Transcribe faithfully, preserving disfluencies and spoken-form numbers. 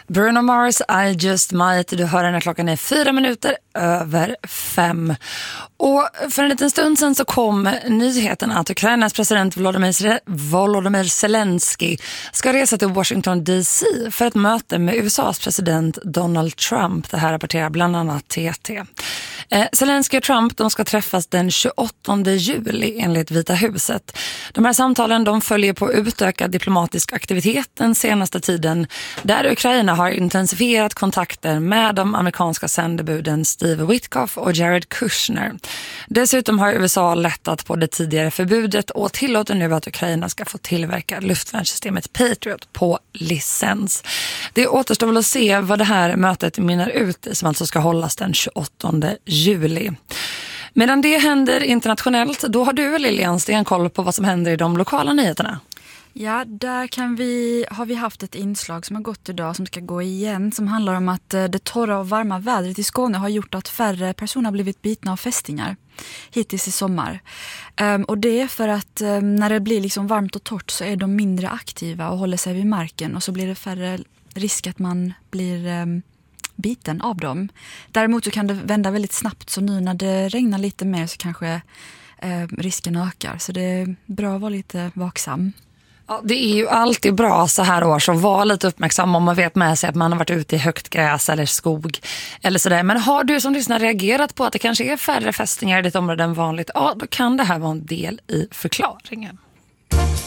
Bruno Mars, I just might. Du hör den när klockan är fyra minuter över fem. Och för en liten stund sedan så kom nyheten att Ukrainas president Volodymyr, Volodymyr Zelensky ska resa till Washington D C för ett möte med U S A:s president Donald Trump. Det här rapporterar bland annat T T. Eh, Zelensky och Trump de ska träffas den tjugoåttonde juli enligt Vita huset. De här samtalen de följer på utökad diplomatisk aktivitet den senaste tiden där Ukraina har intensifierat kontakter med de amerikanska sändebuden Steve Witkoff och Jared Kushner. Dessutom har U S A lättat på det tidigare förbudet och tillåter nu att Ukraina ska få tillverka luftvärnssystemet Patriot på licens. Det återstår väl att se vad det här mötet minnar ut i som alltså ska hållas den tjugoåttonde juli. Medan det händer internationellt, då har du Lilian stenkoll på vad som händer i de lokala nyheterna. Ja, där kan vi, har vi haft ett inslag som har gått idag som ska gå igen som handlar om att det torra och varma vädret i Skåne har gjort att färre personer har blivit bitna av fästingar hittills i sommar. Um, och det är för att um, när det blir liksom varmt och torrt så är de mindre aktiva och håller sig vid marken och så blir det färre risk att man blir um, biten av dem. Däremot så kan det vända väldigt snabbt så nu när det regnar lite mer så kanske um, risken ökar. Så det är bra att vara lite vaksam. Ja, det är ju alltid bra så här år så var lite uppmärksam om man vet med sig att man har varit ute i högt gräs eller skog eller sådär. Men har du som lyssnar reagerat på att det kanske är färre fästingar i ditt område än vanligt, ja då kan det här vara en del i förklaringen.